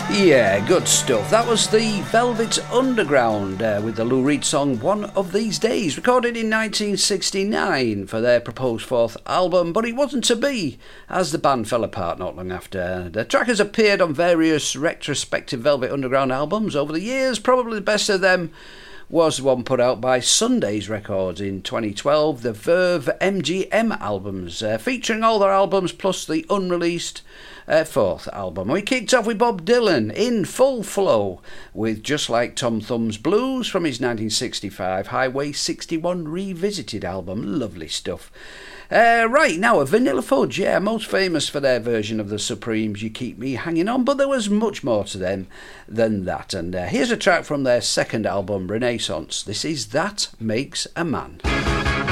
Yeah, good stuff. That was the Velvet Underground with the Lou Reed song One of These Days, recorded in 1969 for their proposed fourth album, but it wasn't to be, as the band fell apart not long after. The track has appeared on various retrospective Velvet Underground albums over the years. Probably the best of them was one put out by Sundays Records in 2012, the Verve MGM albums, featuring all their albums plus the unreleased fourth album. We kicked off with Bob Dylan in full flow with Just Like Tom Thumb's Blues from his 1965 Highway 61 Revisited album. Lovely stuff. Right, now a Vanilla Fudge, yeah, most famous for their version of the Supremes' You Keep Me Hanging On, but there was much more to them than that. And here's a track from their second album, Renaissance. This is That Makes a Man.